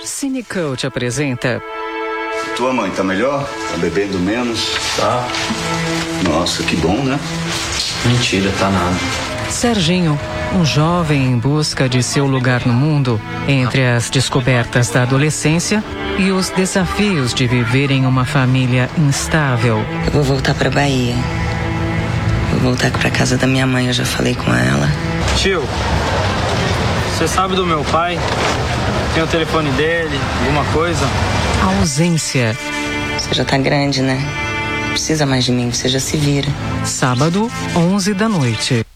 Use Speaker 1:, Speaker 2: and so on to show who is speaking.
Speaker 1: Cine Coach apresenta.
Speaker 2: Tua mãe tá melhor? Tá bebendo menos?
Speaker 3: Tá.
Speaker 2: Nossa, que bom, né?
Speaker 3: Mentira, tá nada.
Speaker 1: Serginho, um jovem em busca de seu lugar no mundo, entre as descobertas da adolescência e os desafios de viver em uma família instável.
Speaker 4: Eu vou voltar pra Bahia. Vou voltar pra casa da minha mãe, eu já falei com ela.
Speaker 5: Tio, você sabe do meu pai? Tem o telefone dele, alguma coisa?
Speaker 1: A ausência.
Speaker 4: Você já tá grande, né? Não precisa mais de mim, você já se vira.
Speaker 1: Sábado, 11 da noite.